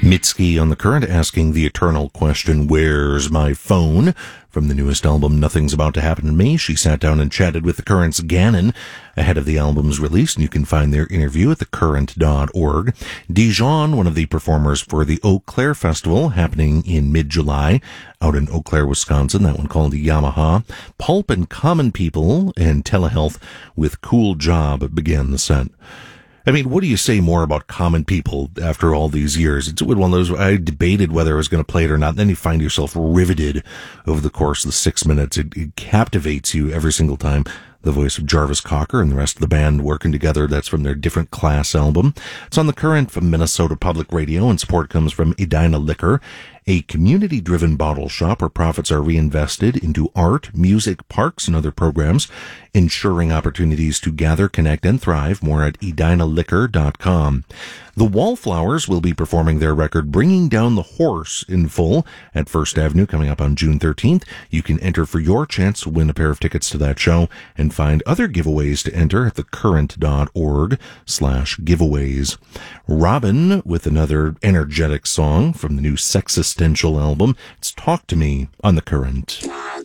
Mitski on The Current asking the eternal question, where's my phone? From the newest album, Nothing's About to Happen to Me, she sat down and chatted with The Current's Gannon ahead of the album's release, and you can find their interview at thecurrent.org. Dijon, one of the performers for the Eau Claire Festival, happening in mid-July out in Eau Claire, Wisconsin, that one called Yamaha. Pulp and Common People and Telehealth with Cool Job began the set. I mean, what do you say more about Common People after all these years? It's one of those, I debated whether I was going to play it or not. Then you find yourself riveted over the course of the 6 minutes. It captivates you every single time. The voice of Jarvis Cocker and the rest of the band working together. That's from their Different Class album. It's on The Current from Minnesota Public Radio, and support comes from Edina Liquor, a community-driven bottle shop where profits are reinvested into art, music, parks, and other programs, ensuring opportunities to gather, connect, and thrive. More at edinaliquor.com. The Wallflowers will be performing their record Bringing Down the Horse in full at First Avenue coming up on June 13th. You can enter for your chance to win a pair of tickets to that show and find other giveaways to enter at thecurrent.org/giveaways. Robin with another energetic song from the new Sexistential album. It's Talk to Me on The Current.